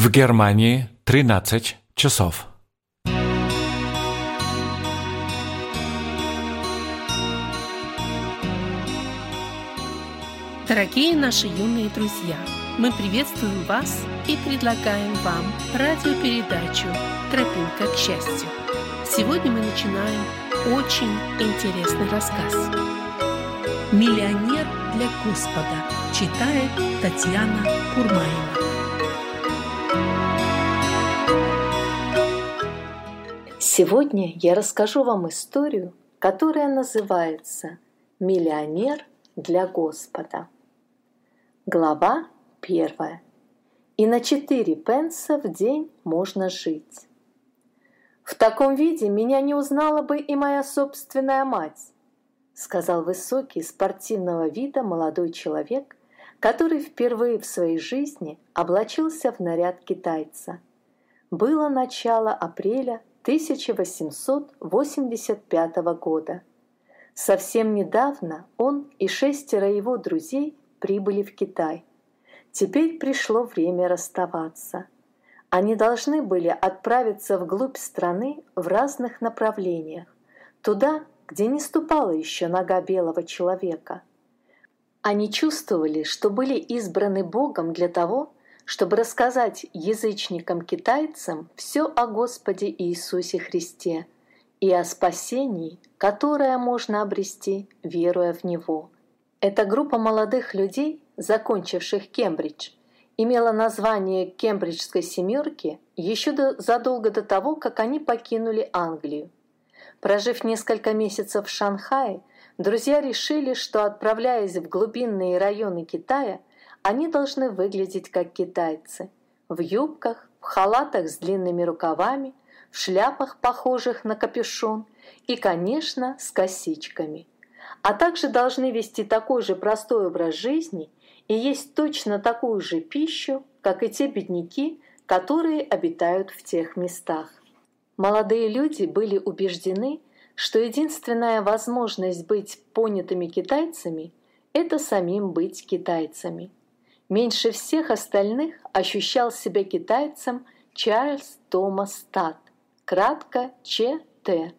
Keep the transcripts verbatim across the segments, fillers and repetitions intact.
В Германии тринадцать часов. Дорогие наши юные друзья, мы приветствуем вас и предлагаем вам радиопередачу «Тропинка к счастью». Сегодня мы начинаем очень интересный рассказ. «Миллионер для Господа» читает Татьяна Курмаева. Сегодня я расскажу вам историю, которая называется «Миллионер для Господа». Глава первая. И на четыре пенса в день можно жить. «В таком виде меня не узнала бы и моя собственная мать», сказал высокий, спортивного вида молодой человек, который впервые в своей жизни облачился в наряд китайца. Было начало апреля тысяча восемьсот восемьдесят пятого года. Совсем недавно он и шестеро его друзей прибыли в Китай. Теперь пришло время расставаться. Они должны были отправиться вглубь страны в разных направлениях, туда, где не ступала еще нога белого человека. Они чувствовали, что были избраны Богом для того, чтобы рассказать язычникам-китайцам все о Господе Иисусе Христе и о спасении, которое можно обрести, веруя в Него. Эта группа молодых людей, закончивших Кембридж, имела название Кембриджской семерки еще до, задолго до того, как они покинули Англию. Прожив несколько месяцев в Шанхае, друзья решили, что, отправляясь в глубинные районы Китая, они должны выглядеть как китайцы – в юбках, в халатах с длинными рукавами, в шляпах, похожих на капюшон, и, конечно, с косичками. А также должны вести такой же простой образ жизни и есть точно такую же пищу, как и те бедняки, которые обитают в тех местах. Молодые люди были убеждены, что единственная возможность быть понятыми китайцами – это самим быть китайцами. Меньше всех остальных ощущал себя китайцем Чарльз Томас Стат, кратко Че Тэ.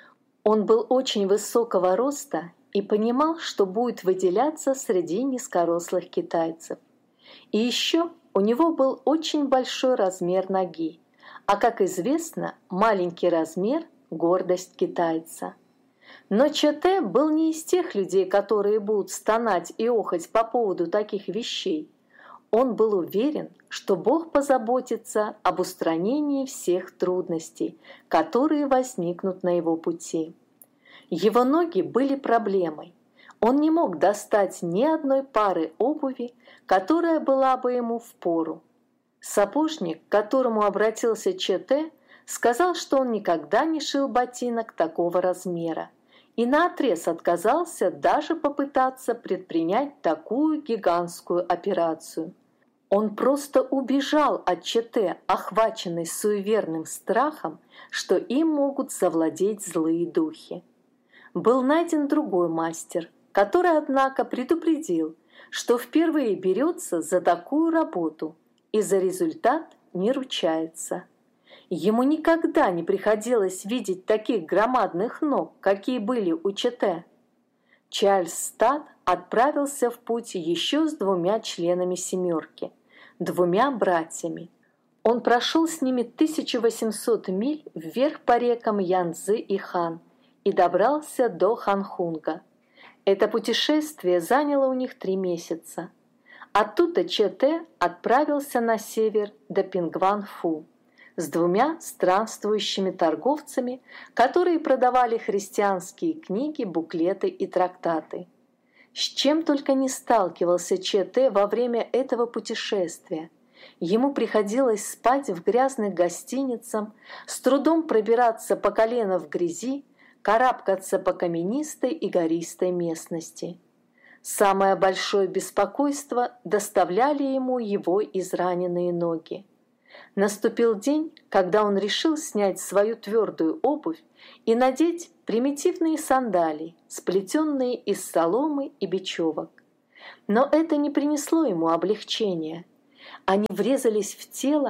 Он был очень высокого роста и понимал, что будет выделяться среди низкорослых китайцев. И еще у него был очень большой размер ноги, а, как известно, маленький размер – гордость китайца. Но Че Тэ был не из тех людей, которые будут стонать и охать по поводу таких вещей. Он был уверен, что Бог позаботится об устранении всех трудностей, которые возникнут на его пути. Его ноги были проблемой. Он не мог достать ни одной пары обуви, которая была бы ему впору. Сапожник, к которому обратился Че Тэ, сказал, что он никогда не шил ботинок такого размера, и наотрез отказался даже попытаться предпринять такую гигантскую операцию. Он просто убежал от Че Тэ, охваченный суеверным страхом, что им могут завладеть злые духи. Был найден другой мастер, который, однако, предупредил, что впервые берется за такую работу и за результат не ручается. Ему никогда не приходилось видеть таких громадных ног, какие были у Че Тэ. Чарльз Стат отправился в путь еще с двумя членами семерки, двумя братьями. Он прошел с ними тысячу восемьсот миль вверх по рекам Янцзы и Хан и добрался до Ханхунга. Это путешествие заняло у них три месяца. Оттуда Че Тэ отправился на север до Пингван-Фу с двумя странствующими торговцами, которые продавали христианские книги, буклеты и трактаты. С чем только не сталкивался Че Тэ во время этого путешествия. Ему приходилось спать в грязных гостиницах, с трудом пробираться по колено в грязи, карабкаться по каменистой и гористой местности. Самое большое беспокойство доставляли ему его израненные ноги. Наступил день, когда он решил снять свою твердую обувь и надеть примитивные сандалии, сплетенные из соломы и бечевок. Но это не принесло ему облегчения. Они врезались в тело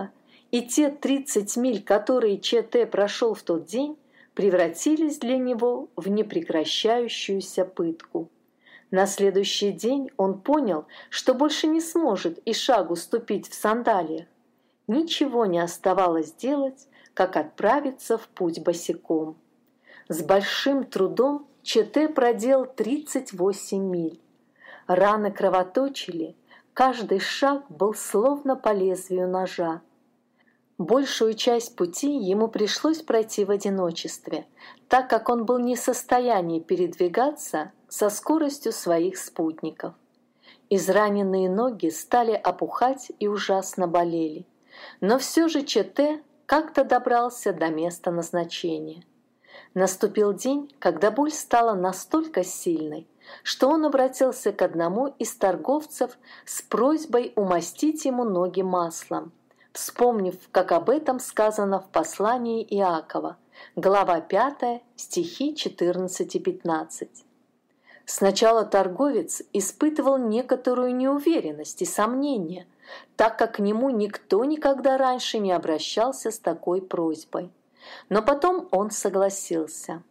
и те тридцать миль, которые Чете прошел в тот день, превратились для него в непрекращающуюся пытку. На следующий день он понял, что больше не сможет и шагу ступить в сандалиях. Ничего не оставалось делать, как отправиться в путь босиком. С большим трудом Чете проделал тридцать восемь миль. Раны кровоточили, каждый шаг был словно по лезвию ножа. Большую часть пути ему пришлось пройти в одиночестве, так как он был не в состоянии передвигаться со скоростью своих спутников. Израненные ноги стали опухать и ужасно болели, но все же Чете как-то добрался до места назначения. Наступил день, когда боль стала настолько сильной, что он обратился к одному из торговцев с просьбой умастить ему ноги маслом, вспомнив, как об этом сказано в послании Иакова, глава пятая, стихи четырнадцать и пятнадцать. Сначала торговец испытывал некоторую неуверенность и сомнение, так как к нему никто никогда раньше не обращался с такой просьбой. Но потом он согласился.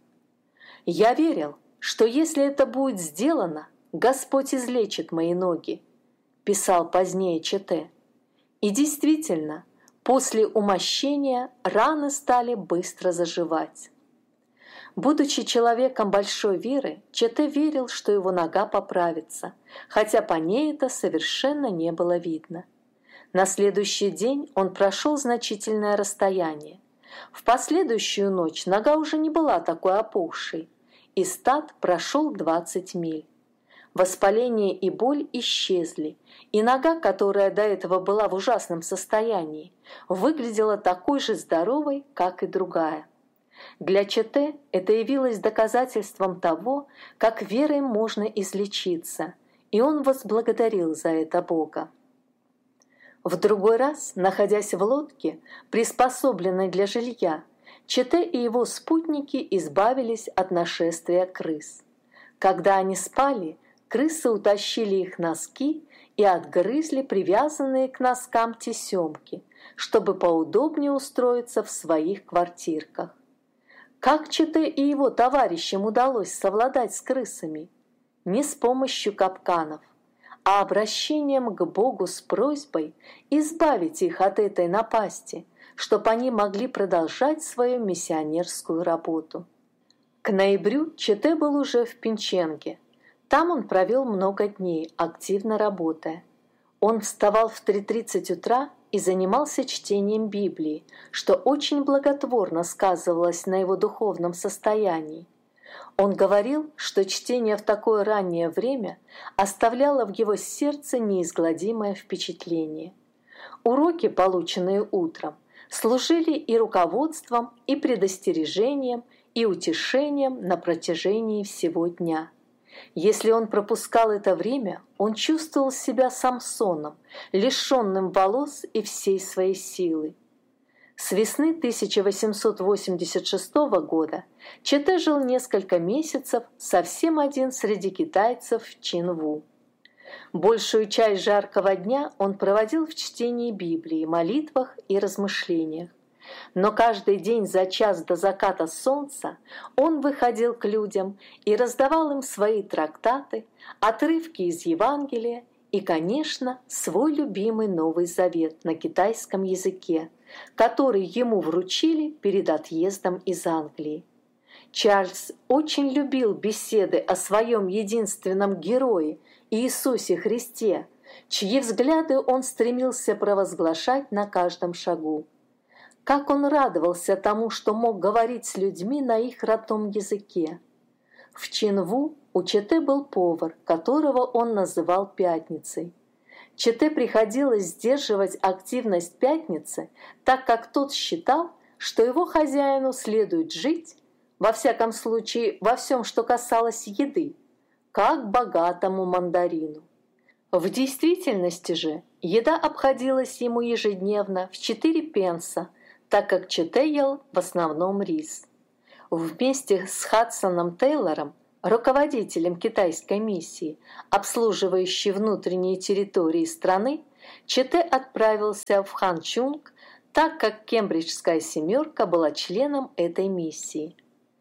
«Я верил, что если это будет сделано, Господь излечит мои ноги», писал позднее Чете. И действительно, после умощения раны стали быстро заживать. Будучи человеком большой веры, Чете верил, что его нога поправится, хотя по ней это совершенно не было видно. На следующий день он прошел значительное расстояние. В последующую ночь нога уже не была такой опухшей, и стад прошел двадцать миль. Воспаление и боль исчезли, и нога, которая до этого была в ужасном состоянии, выглядела такой же здоровой, как и другая. Для Чете это явилось доказательством того, как верой можно излечиться, и он возблагодарил за это Бога. В другой раз, находясь в лодке, приспособленной для жилья, Чете и его спутники избавились от нашествия крыс. Когда они спали, крысы утащили их носки и отгрызли привязанные к носкам тесемки, чтобы поудобнее устроиться в своих квартирках. Как Чете и его товарищам удалось совладать с крысами? Не с помощью капканов, а обращением к Богу с просьбой избавить их от этой напасти, чтобы они могли продолжать свою миссионерскую работу. К ноябрю Чете был уже в Пинченге. Там он провел много дней, активно работая. Он вставал в три тридцать утра и занимался чтением Библии, что очень благотворно сказывалось на его духовном состоянии. Он говорил, что чтение в такое раннее время оставляло в его сердце неизгладимое впечатление. Уроки, полученные утром, служили и руководством, и предостережением, и утешением на протяжении всего дня. Если он пропускал это время, он чувствовал себя Самсоном, лишенным волос и всей своей силы. С весны тысяча восемьсот восемьдесят шестого года Чете жил несколько месяцев совсем один среди китайцев в Чинву. Большую часть жаркого дня он проводил в чтении Библии, молитвах и размышлениях. Но каждый день за час до заката солнца он выходил к людям и раздавал им свои трактаты, отрывки из Евангелия и, конечно, свой любимый Новый Завет на китайском языке, который ему вручили перед отъездом из Англии. Чарльз очень любил беседы о своем единственном герое Иисусе Христе, чьи взгляды он стремился провозглашать на каждом шагу. Как он радовался тому, что мог говорить с людьми на их родном языке. В Чинву у Чете был повар, которого он называл Пятницей. Чете приходилось сдерживать активность Пятницы, так как тот считал, что его хозяину следует жить, во всяком случае во всем, что касалось еды, как богатому мандарину. В действительности же еда обходилась ему ежедневно в четыре пенса, так как Чете ел в основном рис. Вместе с Хадсоном Тейлором, руководителем китайской миссии, обслуживающей внутренние территории страны, Чете отправился в Ханчжунг. так как кембриджская семерка была членом этой миссии.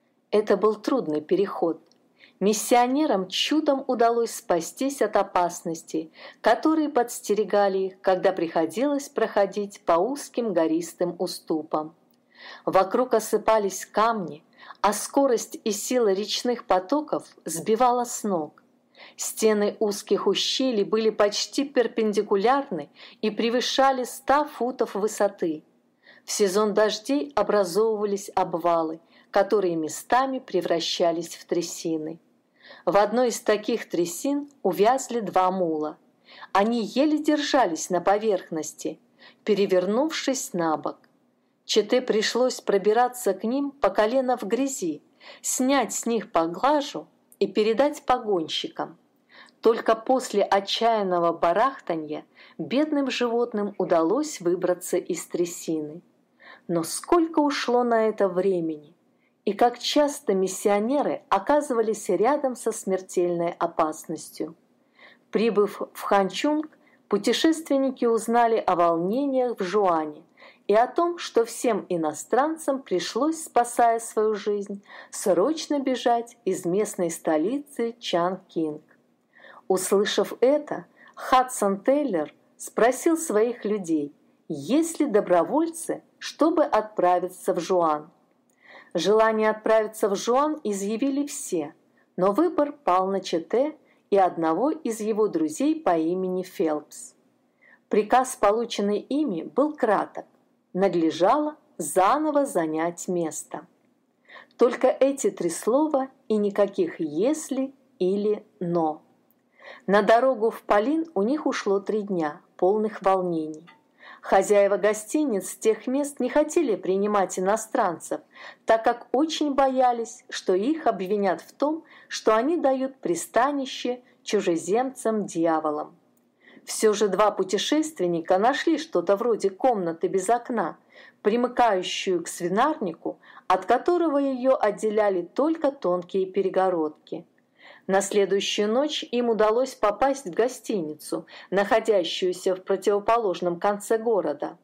Это был трудный переход. Миссионерам чудом удалось спастись от опасностей, которые подстерегали их, когда приходилось проходить по узким гористым уступам. Вокруг осыпались камни, а скорость и сила речных потоков сбивала с ног. Стены узких ущелий были почти перпендикулярны и превышали ста футов высоты. В сезон дождей образовывались обвалы, которые местами превращались в трясины. В одной из таких трясин увязли два мула. Они еле держались на поверхности, перевернувшись на бок. Чете пришлось пробираться к ним по колено в грязи, снять с них поглажу и передать погонщикам. Только после отчаянного барахтанья бедным животным удалось выбраться из трясины. Но сколько ушло на это времени, и как часто миссионеры оказывались рядом со смертельной опасностью. Прибыв в Ханчунг, путешественники узнали о волнениях в Жуане и о том, что всем иностранцам пришлось, спасая свою жизнь, срочно бежать из местной столицы Чангкинг. Услышав это, Хадсон Тейлор спросил своих людей, есть ли добровольцы, чтобы отправиться в Жуан. Желание отправиться в Жуан изъявили все, но выбор пал на Чете и одного из его друзей по имени Фелпс. Приказ, полученный ими, был краток: надлежало заново занять место. Только эти три слова и никаких «если» или «но». На дорогу в Палин у них ушло три дня, полных волнений. Хозяева гостиниц тех мест не хотели принимать иностранцев, так как очень боялись, что их обвинят в том, что они дают пристанище чужеземцам-дьяволам. Все же два путешественника нашли что-то вроде комнаты без окна, примыкающую к свинарнику, от которого ее отделяли только тонкие перегородки. На следующую ночь им удалось попасть в гостиницу, находящуюся в противоположном конце города.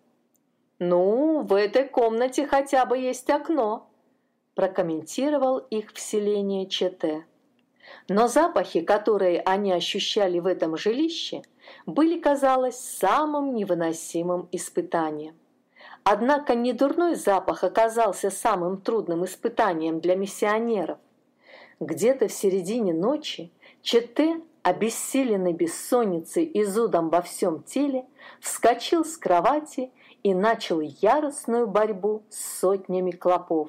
«Ну, в этой комнате хотя бы есть окно», – прокомментировал их вселение Чете. Но запахи, которые они ощущали в этом жилище, были, казалось, самым невыносимым испытанием. Однако недурной запах оказался самым трудным испытанием для миссионеров. Где-то в середине ночи Чете, обессиленный бессонницей и зудом во всем теле, вскочил с кровати и начал яростную борьбу с сотнями клопов.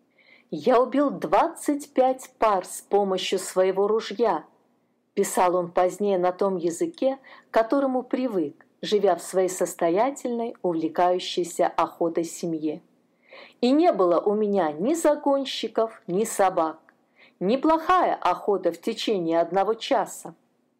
«Я убил двадцать пять пар с помощью своего ружья», – писал он позднее на том языке, к которому привык, живя в своей состоятельной, увлекающейся охотой семье. «И не было у меня ни загонщиков, ни собак. Неплохая охота в течение одного часа».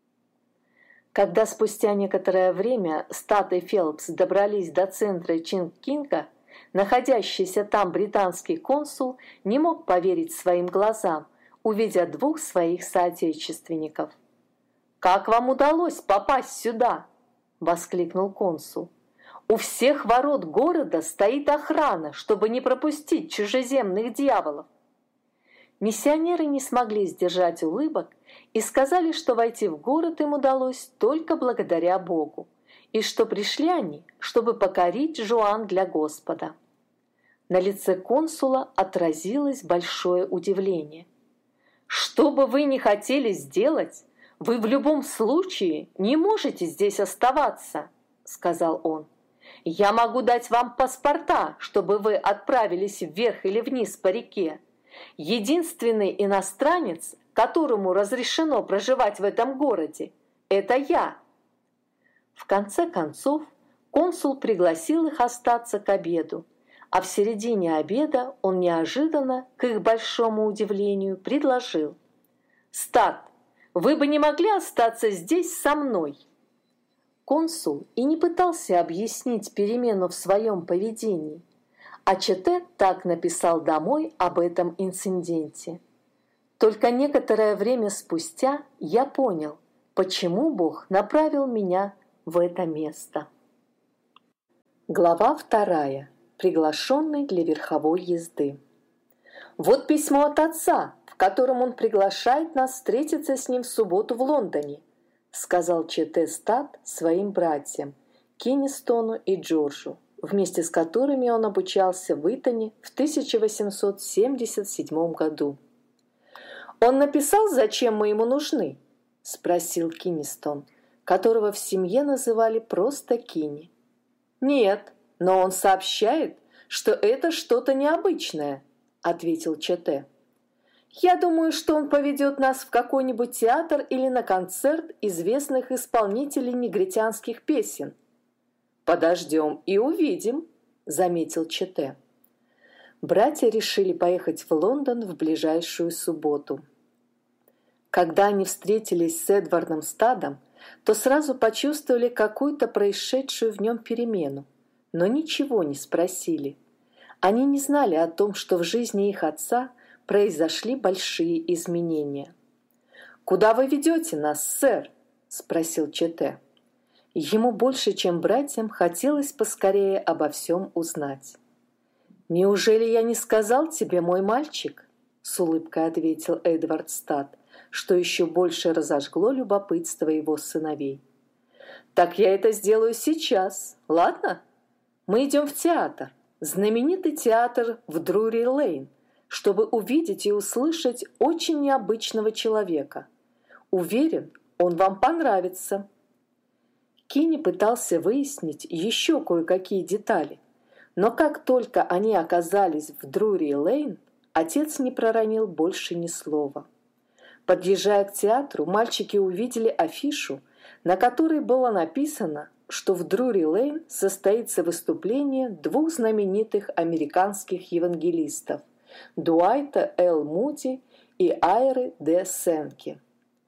Когда спустя некоторое время Стат и Фелпс добрались до центра Чангкинга, находящийся там британский консул не мог поверить своим глазам, увидя двух своих соотечественников. «Как вам удалось попасть сюда?» – воскликнул консул. «У всех ворот города стоит охрана, чтобы не пропустить чужеземных дьяволов». Миссионеры не смогли сдержать улыбок и сказали, что войти в город им удалось только благодаря Богу, и что пришли они, чтобы покорить Жуан для Господа. На лице консула отразилось большое удивление. «Что бы вы ни хотели сделать, вы в любом случае не можете здесь оставаться», — сказал он. «Я могу дать вам паспорта, чтобы вы отправились вверх или вниз по реке. Единственный иностранец, которому разрешено проживать в этом городе, это я». В конце концов, консул пригласил их остаться к обеду, а в середине обеда он неожиданно, к их большому удивлению, предложил: «Стат, вы бы не могли остаться здесь со мной?» Консул и не пытался объяснить перемену в своем поведении, а Чете так написал домой об этом инциденте. Только некоторое время спустя я понял, почему Бог направил меня в это место. Глава вторая. Приглашенный для верховой езды. Вот письмо от отца, в котором он приглашает нас встретиться с ним в субботу в Лондоне, сказал Ч Т Стат своим братьям Кинистону и Джорджу, вместе с которыми он обучался в Итоне в тысяча восемьсот семьдесят седьмом году. «Он написал, зачем мы ему нужны?» – спросил Кинистон, которого в семье называли просто Кини. «Нет, но он сообщает, что это что-то необычное», – ответил Ч Т «Я думаю, что он поведет нас в какой-нибудь театр или на концерт известных исполнителей негритянских песен». «Подождем и увидим», – заметил Ч Т Братья решили поехать в Лондон в ближайшую субботу. Когда они встретились с Эдвардом Стадом, то сразу почувствовали какую-то происшедшую в нем перемену, но ничего не спросили. Они не знали о том, что в жизни их отца произошли большие изменения. «Куда вы ведете нас, сэр?» – спросил Ч Т Ему больше, чем братьям, хотелось поскорее обо всем узнать. «Неужели я не сказал тебе, мой мальчик?» – с улыбкой ответил Эдвард Стад, что еще больше разожгло любопытство его сыновей. «Так я это сделаю сейчас, ладно? Мы идем в театр, знаменитый театр в Друри-Лейн, чтобы увидеть и услышать очень необычного человека. Уверен, он вам понравится». Кини пытался выяснить еще кое-какие детали, но как только они оказались в Друри-Лейн, отец не проронил больше ни слова. Подъезжая к театру, мальчики увидели афишу, на которой было написано, что в Друри-Лейн состоится выступление двух знаменитых американских евангелистов – Дуайта Л. Муди и Айры Д. Сенки.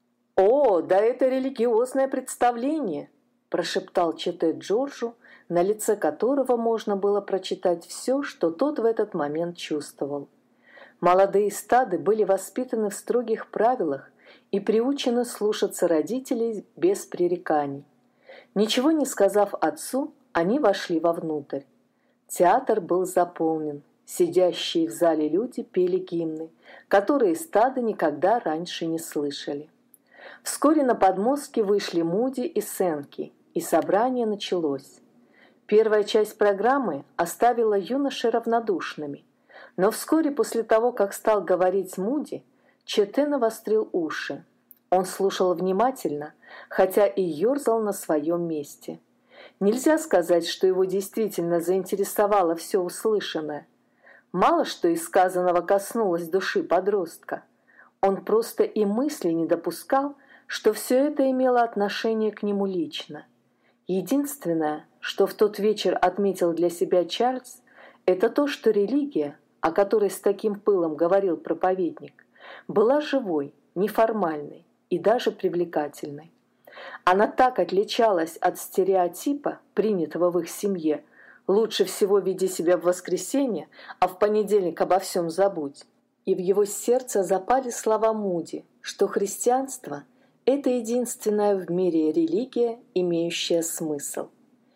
«О, да это религиозное представление!» – прошептал Ч Т Джорджу, на лице которого можно было прочитать все, что тот в этот момент чувствовал. Молодые стады были воспитаны в строгих правилах и приучены слушаться родителей без пререканий. Ничего не сказав отцу, они вошли вовнутрь. Театр был заполнен. Сидящие в зале люди пели гимны, которые стады никогда раньше не слышали. Вскоре на подмостки вышли Муди и Сенки, и собрание началось. Первая часть программы оставила юношей равнодушными, но вскоре после того, как стал говорить Муди, Ч Т навострил уши. Он слушал внимательно, хотя и ерзал на своем месте. Нельзя сказать, что его действительно заинтересовало все услышанное. Мало что из сказанного коснулось души подростка. Он просто и мысли не допускал, что все это имело отношение к нему лично. Единственное, что в тот вечер отметил для себя Чарльз, это то, что религия, о которой с таким пылом говорил проповедник, была живой, неформальной и даже привлекательной. Она так отличалась от стереотипа, принятого в их семье: «Лучше всего веди себя в воскресенье, а в понедельник обо всем забудь». И в его сердце запали слова Муди, что христианство – это единственная в мире религия, имеющая смысл.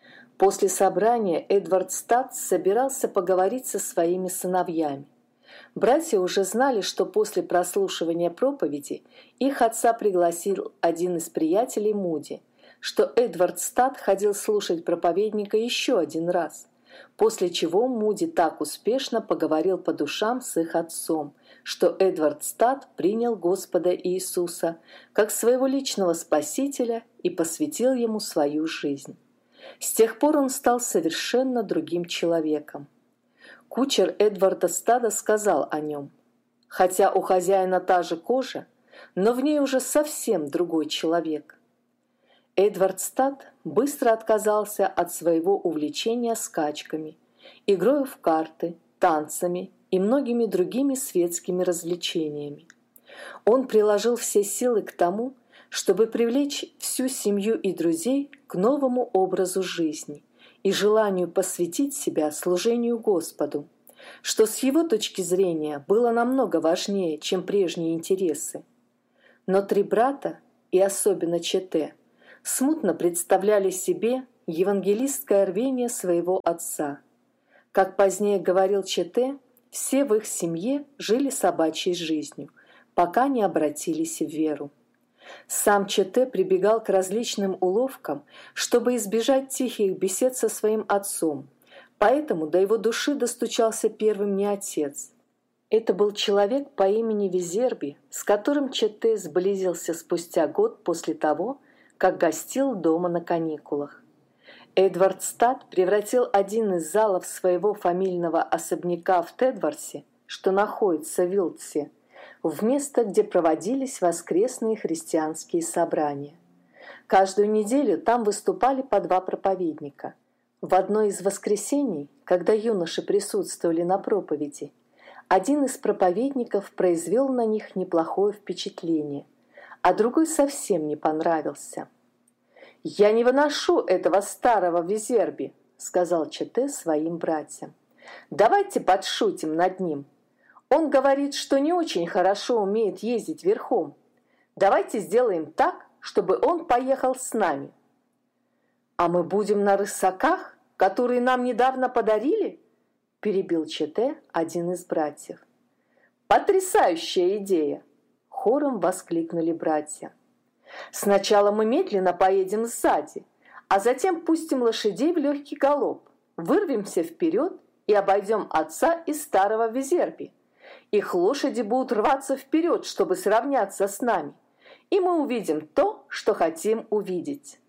После собрания Эдвард Стад собирался поговорить со своими сыновьями. Братья уже знали, что после прослушивания проповеди их отца пригласил один из приятелей Муди, что Эдвард Стад ходил слушать проповедника еще один раз, после чего Муди так успешно поговорил по душам с их отцом, что Эдвард Стад принял Господа Иисуса как своего личного спасителя и посвятил ему свою жизнь. С тех пор он стал совершенно другим человеком. Кучер Эдварда Стада сказал о нем: «Хотя у хозяина та же кожа, но в ней уже совсем другой человек». Эдвард Стад быстро отказался от своего увлечения скачками, игрой в карты, танцами и многими другими светскими развлечениями. Он приложил все силы к тому, чтобы привлечь всю семью и друзей к новому образу жизни и желанию посвятить себя служению Господу, что с его точки зрения было намного важнее, чем прежние интересы. Но три брата, и особенно Ч Т, смутно представляли себе, евангелистское рвение своего отца. Как позднее говорил Чете, все в их семье жили собачьей жизнью, пока не обратились в веру. Сам Чете прибегал к различным уловкам, чтобы избежать тихих бесед со своим отцом, поэтому до его души достучался первым не отец. Это был человек по имени Визерби, с которым Чете сблизился спустя год после того, как гостил дома на каникулах. Эдвард Стад превратил один из залов своего фамильного особняка в Тедворсе, что находится в Вилтсе, в место, где проводились воскресные христианские собрания. Каждую неделю там выступали по два проповедника. В одно из воскресений, когда юноши присутствовали на проповеди, один из проповедников произвел на них неплохое впечатление, а другой совсем не понравился. «Я не выношу этого старого Визерби», — сказал Чете своим братьям. «Давайте подшутим над ним. Он говорит, что не очень хорошо умеет ездить верхом. Давайте сделаем так, чтобы он поехал с нами». «А мы будем на рысаках, которые нам недавно подарили?» — перебил Чете один из братьев. «Потрясающая идея!» — хором воскликнули братья. «Сначала мы медленно поедем сзади, а затем пустим лошадей в легкий галоп, вырвемся вперед и обойдем отца и старого Визерби. Их лошади будут рваться вперед, чтобы сравняться с нами, и мы увидим то, что хотим увидеть».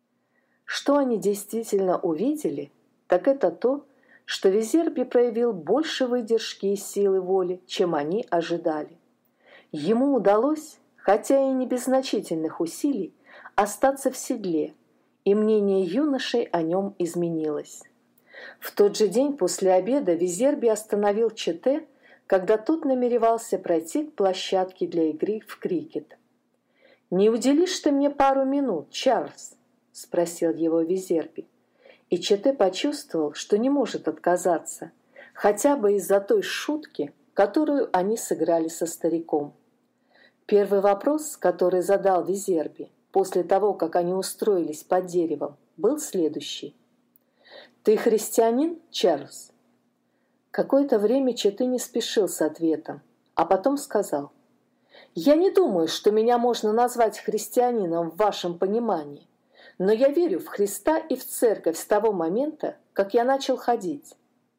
Что они действительно увидели, так это то, что Визерби проявил больше выдержки и силы воли, чем они ожидали. Ему удалось, хотя и не без значительных усилий, остаться в седле, и мнение юношей о нем изменилось. В тот же день после обеда Визерби остановил Чете, когда тот намеревался пройти к площадке для игры в крикет. «Не уделишь ты мне пару минут, Чарльз?» — спросил его Визерби. И Чете почувствовал, что не может отказаться, хотя бы из-за той шутки, которую они сыграли со стариком. Первый вопрос, который задал Визерби после того, как они устроились под деревом, был следующий. «Ты христианин, Чарльз?» Какое-то время Чете не спешил с ответом, а потом сказал: «Я не думаю, что меня можно назвать христианином в вашем понимании, но я верю в Христа и в церковь с того момента, как я начал ходить».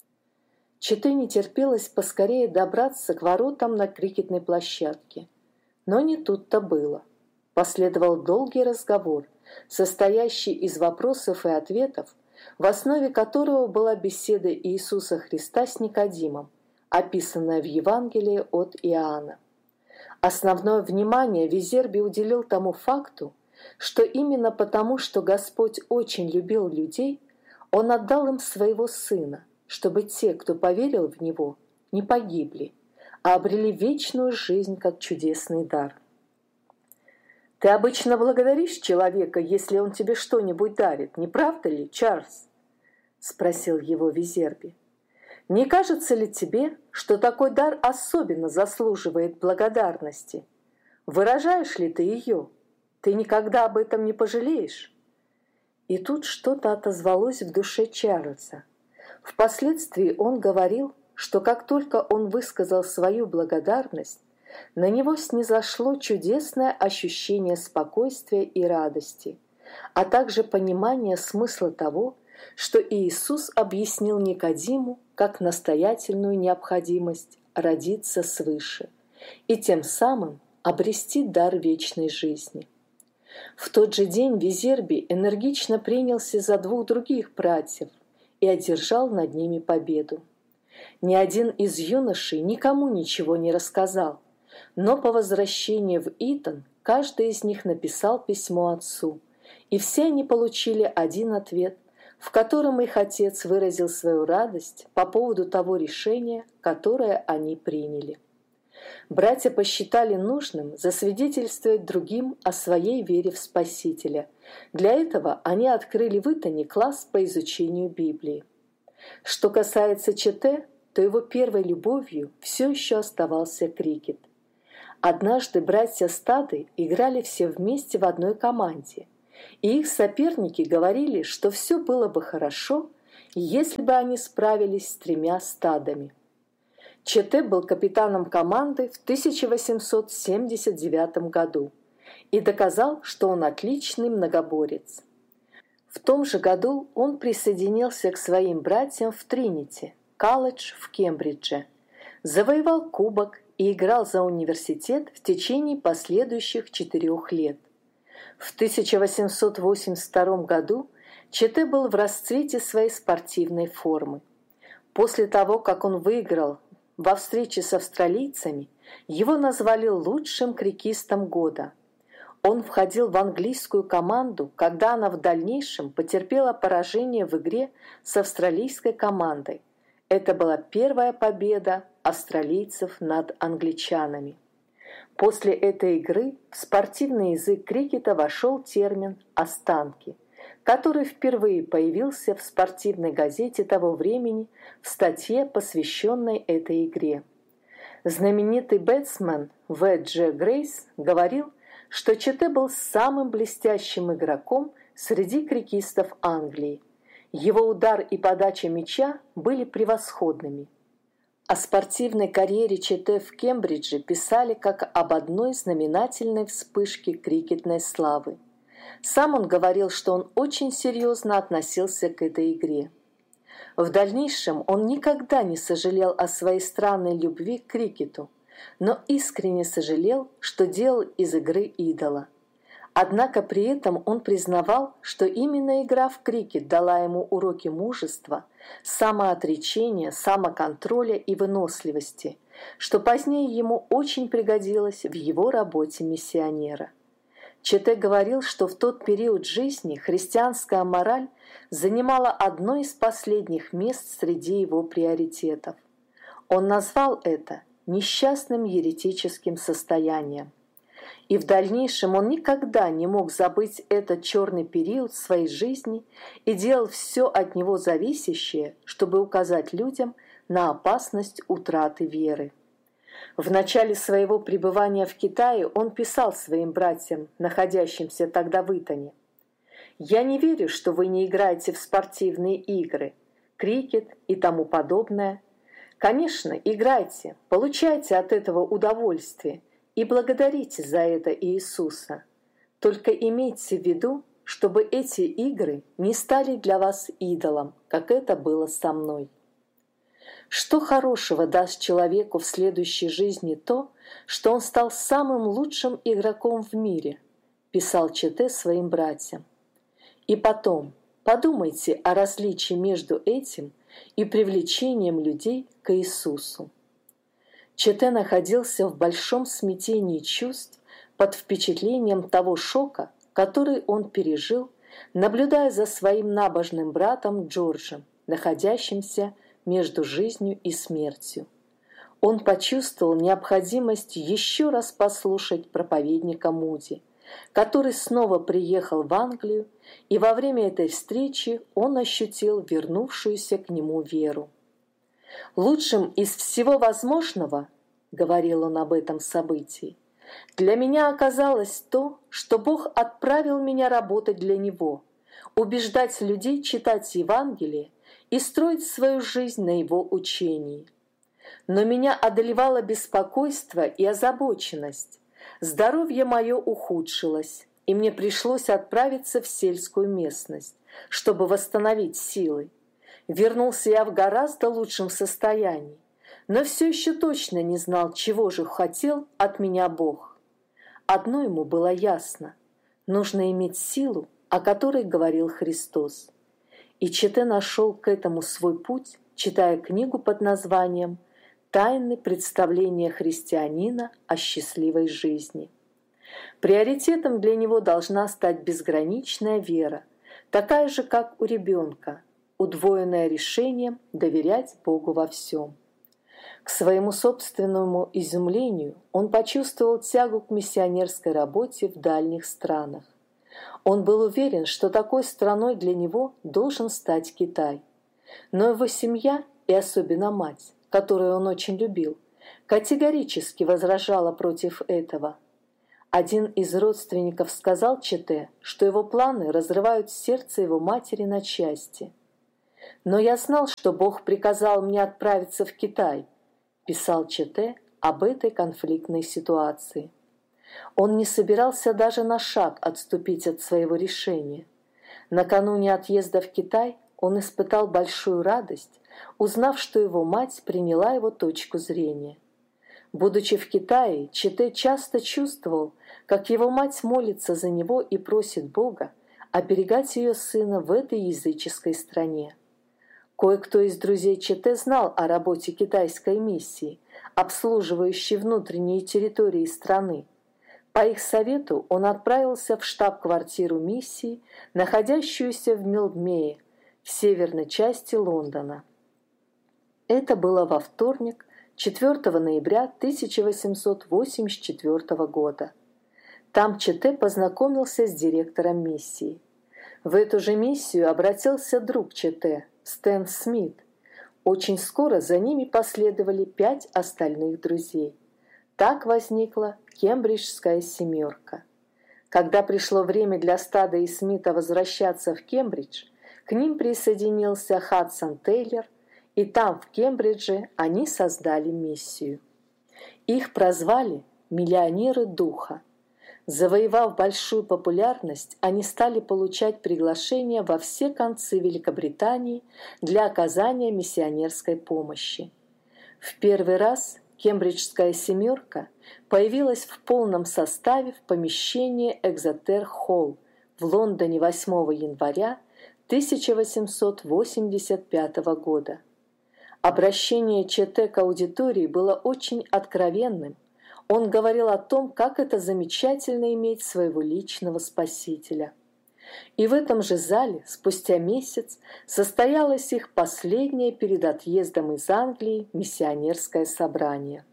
Чете не терпелось поскорее добраться к воротам на крикетной площадке. Но не тут-то было. Последовал долгий разговор, состоящий из вопросов и ответов, в основе которого была беседа Иисуса Христа с Никодимом, описанная в Евангелии от Иоанна. Основное внимание Визерби уделил тому факту, что именно потому, что Господь очень любил людей, Он отдал им своего Сына, чтобы те, кто поверил в Него, не погибли, а обрели вечную жизнь как чудесный дар. «Ты обычно благодаришь человека, если он тебе что-нибудь дарит, не правда ли, Чарльз?» — спросил его Визерби. «Не кажется ли тебе, что такой дар особенно заслуживает благодарности? Выражаешь ли ты ее? Ты никогда об этом не пожалеешь?» И тут что-то отозвалось в душе Чарльза. Впоследствии он говорил, что как только он высказал свою благодарность, на него снизошло чудесное ощущение спокойствия и радости, а также понимание смысла того, что Иисус объяснил Никодиму как настоятельную необходимость родиться свыше и тем самым обрести дар вечной жизни. В тот же день Визерби энергично принялся за двух других братьев и одержал над ними победу. Ни один из юношей никому ничего не рассказал, но по возвращении в Итон каждый из них написал письмо отцу, и все они получили один ответ, в котором их отец выразил свою радость по поводу того решения, которое они приняли. Братья посчитали нужным засвидетельствовать другим о своей вере в Спасителя. Для этого они открыли в Итоне класс по изучению Библии. Что касается Чете, то его первой любовью все еще оставался крикет. Однажды братья Стады играли все вместе в одной команде, И их соперники говорили, что все было бы хорошо, если бы они справились с тремя стадами. Чете был капитаном команды в тысяча восемьсот семьдесят девятом году и доказал, что он отличный многоборец. В том же году он присоединился к своим братьям в Тринити, колледж в Кембридже, завоевал кубок и играл за университет в течение последующих четырех лет. В тысяча восемьсот восемьдесят втором году Чете был в расцвете своей спортивной формы. После того, как он выиграл во встрече с австралийцами, его назвали лучшим крикистом года. Он входил в английскую команду, когда она в дальнейшем потерпела поражение в игре с австралийской командой. Это была первая победа австралийцев над англичанами. После этой игры в спортивный язык крикета вошел термин «останки», который впервые появился в спортивной газете того времени в статье, посвященной этой игре. Знаменитый бэтсмен В. Дж. Грейс говорил, что Чете был самым блестящим игроком среди крикистов Англии. Его удар и подача мяча были превосходными. О спортивной карьере Чете в Кембридже писали как об одной знаменательной вспышке крикетной славы. Сам он говорил, что он очень серьезно относился к этой игре. В дальнейшем он никогда не сожалел о своей странной любви к крикету, но искренне сожалел, что делал из игры идола. Однако при этом он признавал, что именно игра в крикет дала ему уроки мужества, самоотречения, самоконтроля и выносливости, что позднее ему очень пригодилось в его работе миссионера. Чете говорил, что в тот период жизни христианская мораль занимала одно из последних мест среди его приоритетов. Он назвал это несчастным еретическим состоянием. И в дальнейшем он никогда не мог забыть этот черный период своей жизни и делал все от него зависящее, чтобы указать людям на опасность утраты веры. В начале своего пребывания в Китае он писал своим братьям, находящимся тогда в Итоне: «Я не верю, что вы не играете в спортивные игры, крикет и тому подобное. Конечно, играйте, получайте от этого удовольствие и благодарите за это Иисуса. Только имейте в виду, чтобы эти игры не стали для вас идолом, как это было со мной». Что хорошего даст человеку в следующей жизни то, что он стал самым лучшим игроком в мире, писал Чете своим братьям. И потом, подумайте о различии между этим и привлечением людей к Иисусу. Чете находился в большом смятении чувств под впечатлением того шока, который он пережил, наблюдая за своим набожным братом Джорджем, находящимся между жизнью и смертью. Он почувствовал необходимость еще раз послушать проповедника Муди, который снова приехал в Англию, и во время этой встречи он ощутил вернувшуюся к нему веру. «Лучшим из всего возможного, — говорил он об этом событии, — для меня оказалось то, что Бог отправил меня работать для Него, убеждать людей читать Евангелие и строить свою жизнь на его учении. Но меня одолевало беспокойство и озабоченность. Здоровье мое ухудшилось, и мне пришлось отправиться в сельскую местность, чтобы восстановить силы. Вернулся я в гораздо лучшем состоянии, но все еще точно не знал, чего же хотел от меня Бог. Одно ему было ясно – нужно иметь силу, о которой говорил Христос. И Чете нашел к этому свой путь, читая книгу под названием «Тайны представления христианина о счастливой жизни». Приоритетом для него должна стать безграничная вера, такая же, как у ребенка, удвоенная решением доверять Богу во всем. К своему собственному изумлению он почувствовал тягу к миссионерской работе в дальних странах. Он был уверен, что такой страной для него должен стать Китай. Но его семья, и особенно мать, которую он очень любил, категорически возражала против этого. Один из родственников сказал Чете, что его планы разрывают сердце его матери на части. «Но я знал, что Бог приказал мне отправиться в Китай», писал Чете об этой конфликтной ситуации. Он не собирался даже на шаг отступить от своего решения. Накануне отъезда в Китай он испытал большую радость, узнав, что его мать приняла его точку зрения. Будучи в Китае, Чете часто чувствовал, как его мать молится за него и просит Бога оберегать ее сына в этой языческой стране. Кое-кто из друзей Чете знал о работе китайской миссии, обслуживающей внутренние территории страны. По их совету он отправился в штаб-квартиру миссии, находящуюся в Милдмее, в северной части Лондона. Это было во вторник, четвёртого ноября тысяча восемьсот восемьдесят четвёртого года. Там Чете познакомился с директором миссии. В эту же миссию обратился друг Чете, Стэн Смит. Очень скоро за ними последовали пять остальных друзей. Так возникла Кембриджская семерка. Когда пришло время для Стада и Смита возвращаться в Кембридж, к ним присоединился Хадсон Тейлор, и там, в Кембридже, они создали миссию. Их прозвали «миллионеры духа». Завоевав большую популярность, они стали получать приглашения во все концы Великобритании для оказания миссионерской помощи. В первый раз Кембриджская семерка появилась в полном составе в помещении Экзетер-Холл в Лондоне восьмого января тысяча восемьсот восемьдесят пятого года. Обращение Чете к аудитории было очень откровенным. Он говорил о том, как это замечательно иметь своего личного спасителя. И в этом же зале спустя месяц состоялось их последнее перед отъездом из Англии миссионерское собрание.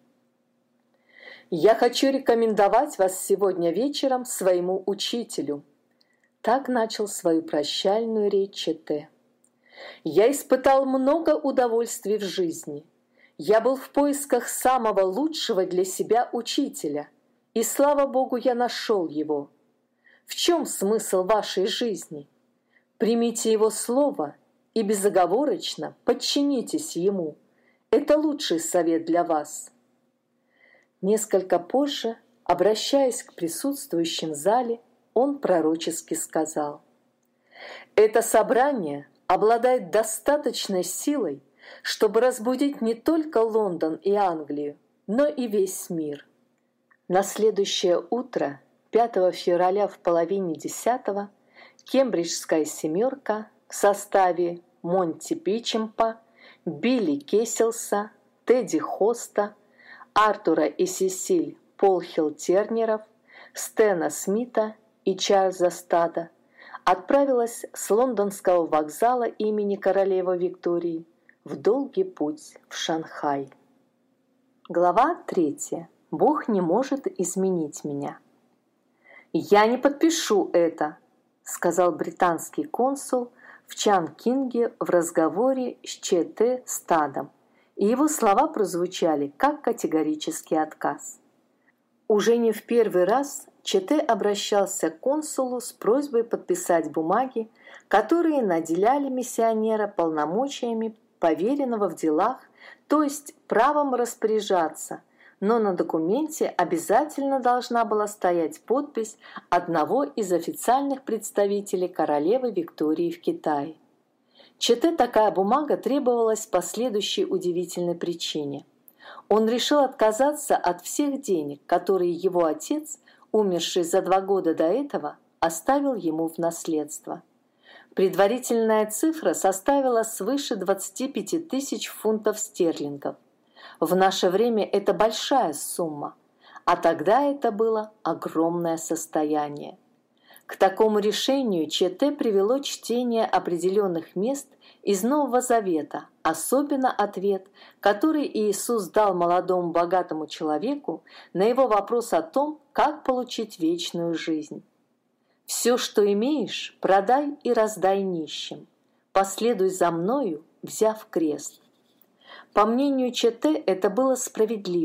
«Я хочу рекомендовать вас сегодня вечером своему учителю», так начал свою прощальную речь Чете. «Я испытал много удовольствий в жизни. Я был в поисках самого лучшего для себя учителя, и, слава Богу, я нашел его. В чем смысл вашей жизни? Примите его слово и безоговорочно подчинитесь ему. Это лучший совет для вас». Несколько позже, обращаясь к присутствующим в зале, он пророчески сказал: «Это собрание обладает достаточной силой, чтобы разбудить не только Лондон и Англию, но и весь мир». На следующее утро, пятого февраля в половине десятого, Кембриджская семерка в составе Монти Бичемпа, Билли Кеселса, Тедди Хоста, Артура и Сесиль Полхилл-Тернеров, Стэна Смита и Чарльза Стада отправилась с лондонского вокзала имени королевы Виктории в долгий путь в Шанхай. Глава третья. Бог не может изменить меня. «Я не подпишу это», — сказал британский консул в Чанкинге в разговоре с Чете Стадом, и его слова прозвучали как категорический отказ. Уже не в первый раз Чете обращался к консулу с просьбой подписать бумаги, которые наделяли миссионера полномочиями поверенного в делах, то есть правом распоряжаться, но на документе обязательно должна была стоять подпись одного из официальных представителей королевы Виктории в Китае. Чете такая бумага требовалась по следующей удивительной причине. Он решил отказаться от всех денег, которые его отец, умерший за два года до этого, оставил ему в наследство. Предварительная цифра составила свыше двадцати пяти тысяч фунтов стерлингов. В наше время это большая сумма, а тогда это было огромное состояние. К такому решению Чете привело чтение определенных мест из Нового Завета, особенно ответ, который Иисус дал молодому богатому человеку на его вопрос о том, как получить вечную жизнь. «Все, что имеешь, продай и раздай нищим. Последуй за мною, взяв крест». По мнению Чете, это было справедливо,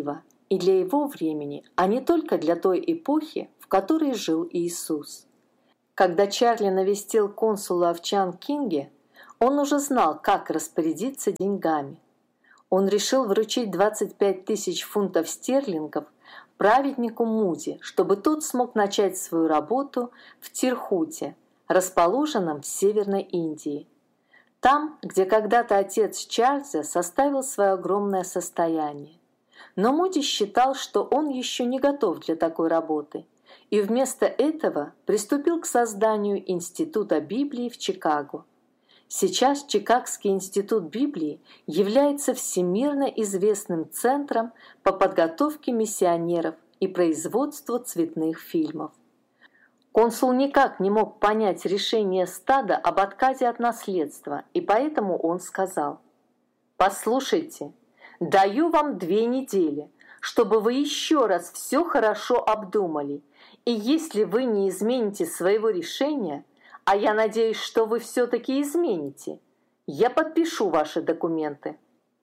и для его времени, а не только для той эпохи, в которой жил Иисус. Когда Чарли навестил консула в Чан-Кинге, он уже знал, как распорядиться деньгами. Он решил вручить двадцать пять тысяч фунтов стерлингов праведнику Муди, чтобы тот смог начать свою работу в Тирхуте, расположенном в Северной Индии. Там, где когда-то отец Чарльза составил свое огромное состояние. Но Муди считал, что он еще не готов для такой работы, и вместо этого приступил к созданию Института Библии в Чикаго. Сейчас Чикагский институт Библии является всемирно известным центром по подготовке миссионеров и производству цветных фильмов. Консул никак не мог понять решение стада об отказе от наследства, и поэтому он сказал: «Послушайте, даю вам две недели, чтобы вы еще раз все хорошо обдумали, и если вы не измените своего решения, а я надеюсь, что вы все-таки измените, я подпишу ваши документы».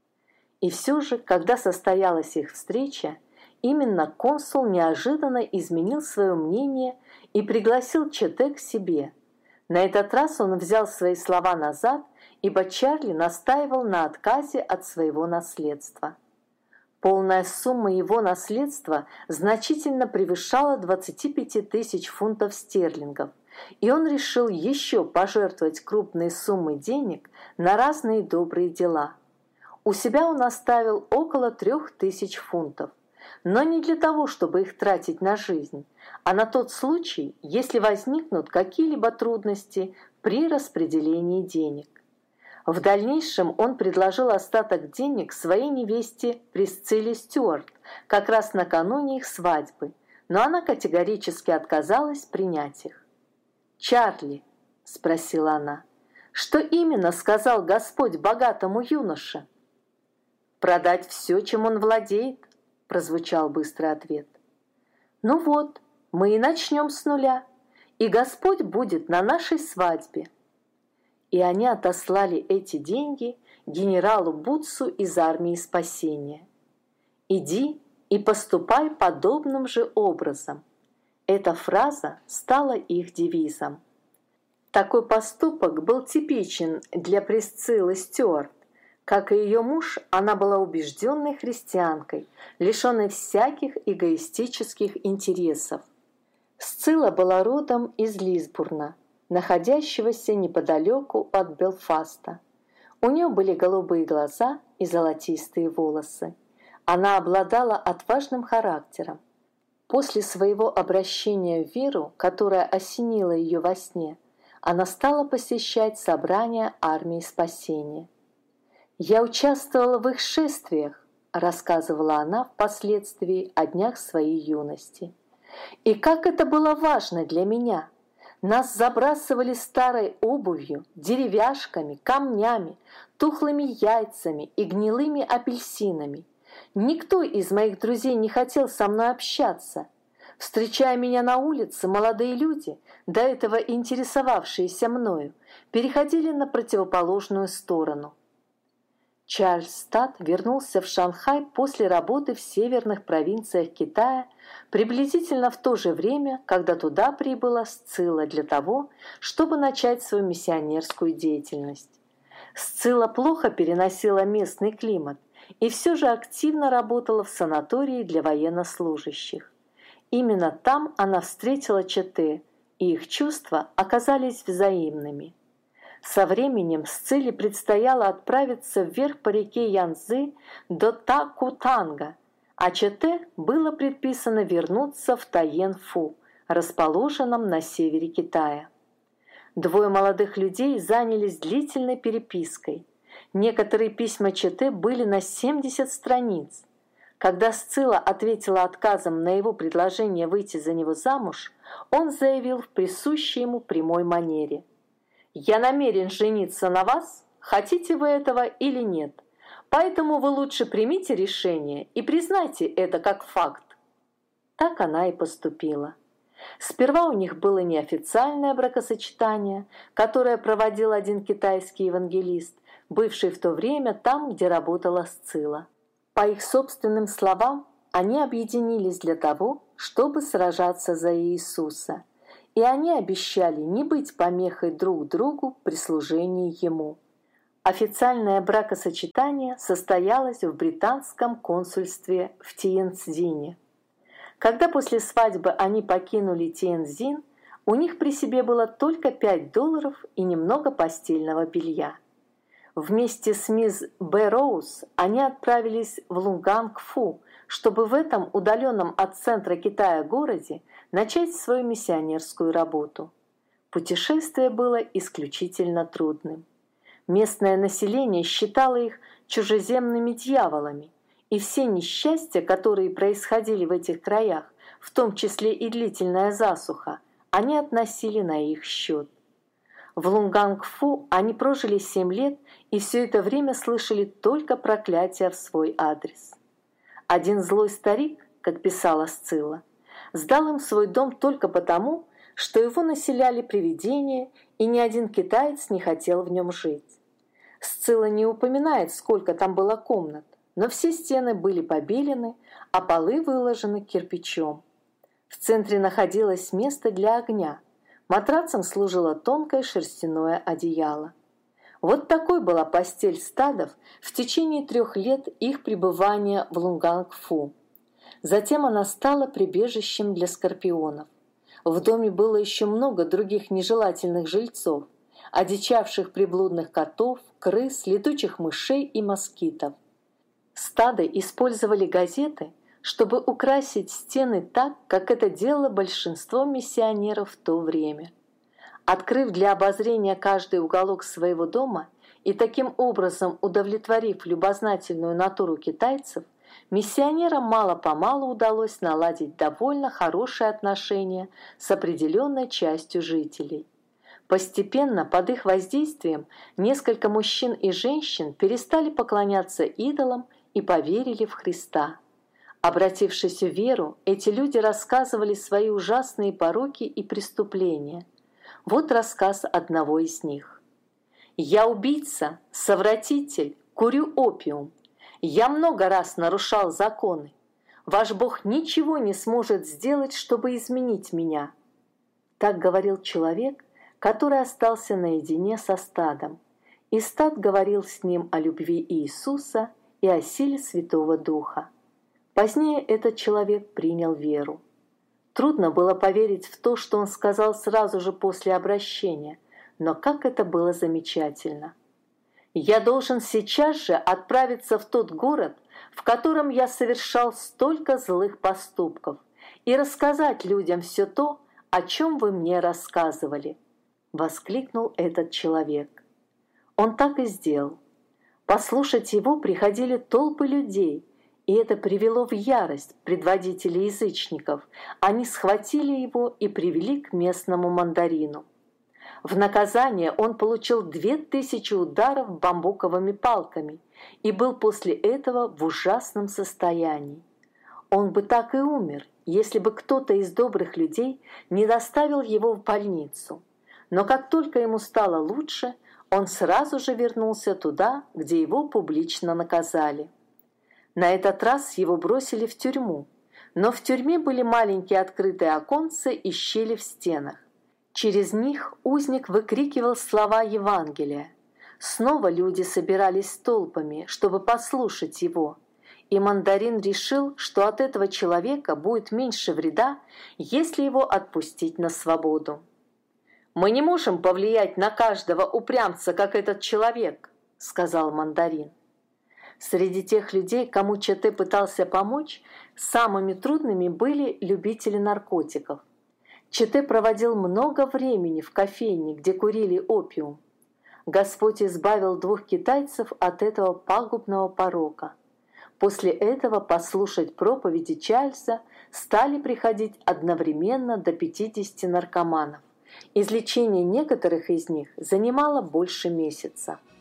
И все же, когда состоялась их встреча, именно консул неожиданно изменил свое мнение и пригласил Чете к себе. На этот раз он взял свои слова назад, ибо Чарли настаивал на отказе от своего наследства. Полная сумма его наследства значительно превышала двадцать пять тысяч фунтов стерлингов, и он решил еще пожертвовать крупные суммы денег на разные добрые дела. У себя он оставил около трех тысяч фунтов, но не для того, чтобы их тратить на жизнь, а на тот случай, если возникнут какие-либо трудности при распределении денег. В дальнейшем он предложил остаток денег своей невесте Присцилле Стюарт как раз накануне их свадьбы, но она категорически отказалась принять их. «Чарли», — спросила она, — «что именно сказал Господь богатому юноше?» «Продать все, чем он владеет», — прозвучал быстрый ответ. «Ну вот, мы и начнем с нуля, и Господь будет на нашей свадьбе». И они отослали эти деньги генералу Бутсу из армии спасения. «Иди и поступай подобным же образом». Эта фраза стала их девизом. Такой поступок был типичен для Присциллы Стюарт. Как и ее муж, она была убежденной христианкой, лишенной всяких эгоистических интересов. Сцилла была родом из Лисбурна, находящегося неподалеку от Белфаста. У нее были голубые глаза и золотистые волосы. Она обладала отважным характером. После своего обращения в веру, которое осенило ее во сне, она стала посещать собрания армии спасения. «Я участвовала в их шествиях», — рассказывала она впоследствии о днях своей юности. «И как это было важно для меня! Нас забрасывали старой обувью, деревяшками, камнями, тухлыми яйцами и гнилыми апельсинами. Никто из моих друзей не хотел со мной общаться. Встречая меня на улице, молодые люди, до этого интересовавшиеся мною, переходили на противоположную сторону». Чарльз Стад вернулся в Шанхай после работы в северных провинциях Китая приблизительно в то же время, когда туда прибыла Сцилла для того, чтобы начать свою миссионерскую деятельность. Сцилла плохо переносила местный климат и все же активно работала в санатории для военнослужащих. Именно там она встретила Чете, и их чувства оказались взаимными. Со временем Сцилле предстояло отправиться вверх по реке Янцзы до Такутанга, а Чете было предписано вернуться в Таен-Фу, расположенном на севере Китая. Двое молодых людей занялись длительной перепиской. Некоторые письма Чете были на семьдесят страниц. Когда Сцилла ответила отказом на его предложение выйти за него замуж, он заявил в присущей ему прямой манере: «Я намерен жениться на вас, хотите вы этого или нет, поэтому вы лучше примите решение и признайте это как факт». Так она и поступила. Сперва у них было неофициальное бракосочетание, которое проводил один китайский евангелист, бывший в то время там, где работала Сцилла. По их собственным словам, они объединились для того, чтобы сражаться за Иисуса, и они обещали не быть помехой друг другу при служении Ему. Официальное бракосочетание состоялось в британском консульстве в Тиенцзине. Когда после свадьбы они покинули Тиенцзин, у них при себе было только пять долларов и немного постельного белья. Вместе с мисс Бэрроуз они отправились в Лунганг-Фу, чтобы в этом удаленном от центра Китая городе начать свою миссионерскую работу. Путешествие было исключительно трудным. Местное население считало их чужеземными дьяволами, и все несчастья, которые происходили в этих краях, в том числе и длительная засуха, они относили на их счет. В Лунганг-Фу они прожили семь лет и все это время слышали только проклятия в свой адрес. Один злой старик, как писала Сцилла, сдал им свой дом только потому, что его населяли привидения, и ни один китаец не хотел в нем жить. Сцилла не упоминает, сколько там было комнат, но все стены были побелены, а полы выложены кирпичом. В центре находилось место для огня. Матрацем служило тонкое шерстяное одеяло. Вот такой была постель стадов в течение трех лет их пребывания в Лунганг-Фу. Затем она стала прибежищем для скорпионов. В доме было еще много других нежелательных жильцов, одичавших приблудных котов, крыс, летучих мышей и москитов. Стады использовали газеты, чтобы украсить стены так, как это делало большинство миссионеров в то время. Открыв для обозрения каждый уголок своего дома и таким образом удовлетворив любознательную натуру китайцев, миссионерам мало-помалу удалось наладить довольно хорошие отношения с определенной частью жителей. Постепенно под их воздействием несколько мужчин и женщин перестали поклоняться идолам и поверили в Христа. Обратившись в веру, эти люди рассказывали свои ужасные пороки и преступления. Вот рассказ одного из них. «Я убийца, совратитель, курю опиум. Я много раз нарушал законы. Ваш Бог ничего не сможет сделать, чтобы изменить меня». Так говорил человек, который остался наедине со стадом, и стад говорил с ним о любви Иисуса и о силе Святого Духа. Позднее этот человек принял веру. Трудно было поверить в то, что он сказал сразу же после обращения, но как это было замечательно. «Я должен сейчас же отправиться в тот город, в котором я совершал столько злых поступков, и рассказать людям все то, о чем вы мне рассказывали», — воскликнул этот человек. Он так и сделал. Послушать его приходили толпы людей, и это привело в ярость предводителей язычников. Они схватили его и привели к местному мандарину. В наказание он получил две тысячи ударов бамбуковыми палками и был после этого в ужасном состоянии. Он бы так и умер, если бы кто-то из добрых людей не доставил его в больницу. Но как только ему стало лучше, он сразу же вернулся туда, где его публично наказали. На этот раз его бросили в тюрьму, но в тюрьме были маленькие открытые оконца и щели в стенах. Через них узник выкрикивал слова Евангелия. Снова люди собирались толпами, чтобы послушать его, и мандарин решил, что от этого человека будет меньше вреда, если его отпустить на свободу. «Мы не можем повлиять на каждого упрямца, как этот человек», — сказал мандарин. Среди тех людей, кому Чэте пытался помочь, самыми трудными были любители наркотиков. Чэте проводил много времени в кофейне, где курили опиум. Господь избавил двух китайцев от этого пагубного порока. После этого послушать проповеди Чарльза стали приходить одновременно до пятидесяти наркоманов. Излечение некоторых из них занимало больше месяца.